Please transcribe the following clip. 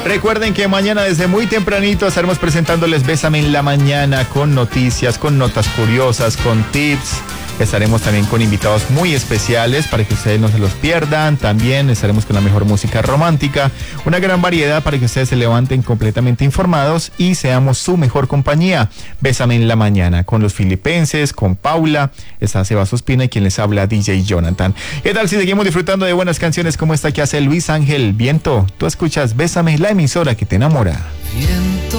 Recuerden que mañana desde muy tempranito estaremos presentándoles Bésame en la Mañana con noticias, con notas curiosas, con tips. Estaremos también con invitados muy especiales para que ustedes no se los pierdan. También estaremos con la mejor música romántica. Una gran variedad para que ustedes se levanten completamente informados y seamos su mejor compañía. Bésame en la Mañana con los filipenses, con Paula, está Sebas Ospina y quien les habla DJ Jonathan. ¿Qué tal si seguimos disfrutando de buenas canciones como esta que hace Luis Ángel Viento? Tú escuchas Bésame, la emisora que te enamora. Viento.